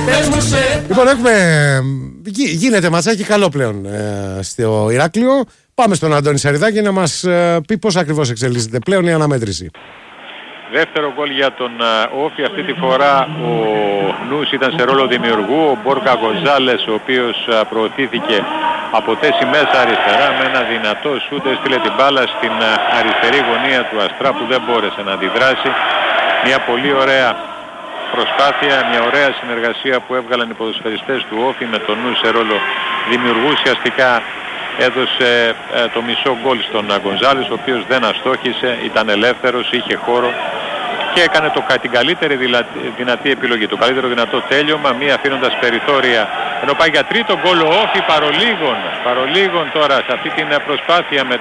Λοιπόν, γίνεται ματσάκι καλό πλέον στο Ηράκλειο. Πάμε στον Αντώνη Σαριδάκη να μας πει πώς ακριβώς εξελίσσεται πλέον η αναμέτρηση. Δεύτερο γκολ για τον Όφη. Αυτή τη φορά ο Νους ήταν σε ρόλο δημιουργού. Ο Μπόρκα Γκονζάλες, ο οποίος προωθήθηκε από θέση μέσα αριστερά με ένα δυνατό σούτ, έστειλε την μπάλα στην αριστερή γωνία του Αστρά που δεν μπόρεσε να αντιδράσει. Μια πολύ ωραία προσπάθεια, μια ωραία συνεργασία που έβγαλαν οι ποδοσφαιριστές του Όφη με τον Νους σε ρόλο δημιουργού. Ουσιαστικά έδωσε το μισό γκολ στον Γκονζάλες, ο οποίος δεν αστόχησε, ήταν ελεύθερος, είχε χώρο και έκανε την καλύτερη δυνατή επιλογή, το καλύτερο δυνατό τέλειωμα, μη αφήνοντας περιθώρια, ενώ πάει για τρίτο γκολ ο Όφη παρολίγων τώρα σε αυτή την προσπάθεια με